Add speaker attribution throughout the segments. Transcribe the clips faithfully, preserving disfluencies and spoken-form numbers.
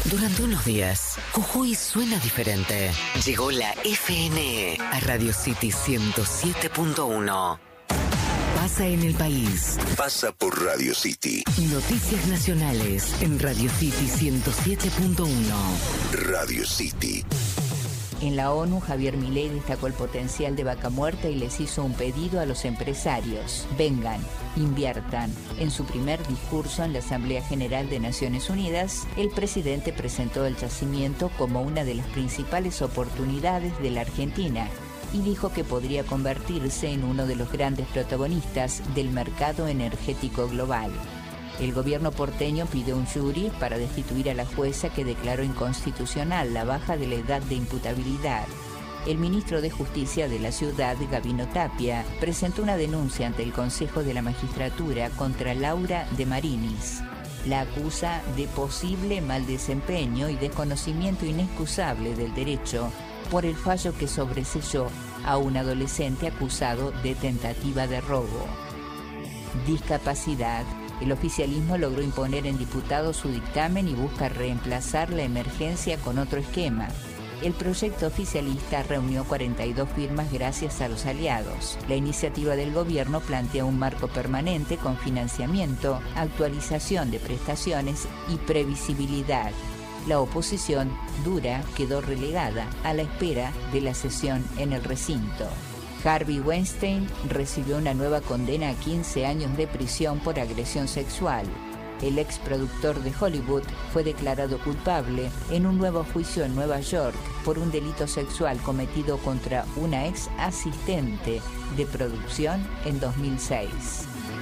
Speaker 1: Durante unos días, Jujuy suena diferente. Llegó la F N E a Radio City ciento siete punto uno. Pasa en el país.
Speaker 2: Pasa por Radio City.
Speaker 1: Noticias nacionales en Radio City ciento siete punto uno.
Speaker 2: Radio City.
Speaker 3: En la ONU, Javier Milei destacó el potencial de Vaca Muerta y les hizo un pedido a los empresarios. Vengan, inviertan. En su primer discurso en la Asamblea General de Naciones Unidas, el presidente presentó el yacimiento como una de las principales oportunidades de la Argentina y dijo que podría convertirse en uno de los grandes protagonistas del mercado energético global. El gobierno porteño pidió un jury para destituir a la jueza que declaró inconstitucional la baja de la edad de imputabilidad. El ministro de Justicia de la ciudad, Gabino Tapia, presentó una denuncia ante el Consejo de la Magistratura contra Laura de Marinis. La acusa de posible mal desempeño y desconocimiento inexcusable del derecho por el fallo que sobreseyó a un adolescente acusado de tentativa de robo. Discapacidad. El oficialismo logró imponer en diputados su dictamen y busca reemplazar la emergencia con otro esquema. El proyecto oficialista reunió cuarenta y dos firmas gracias a los aliados. La iniciativa del gobierno plantea un marco permanente con financiamiento, actualización de prestaciones y previsibilidad. La oposición dura quedó relegada a la espera de la sesión en el recinto. Harvey Weinstein recibió una nueva condena a quince años de prisión por agresión sexual. El exproductor de Hollywood fue declarado culpable en un nuevo juicio en Nueva York por un delito sexual cometido contra una ex asistente de producción en dos mil seis.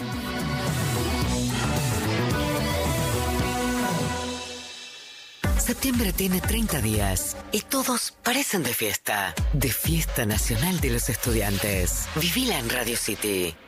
Speaker 1: Septiembre tiene treinta días y todos parecen de fiesta. De fiesta nacional de los estudiantes. Vivila en Radio City.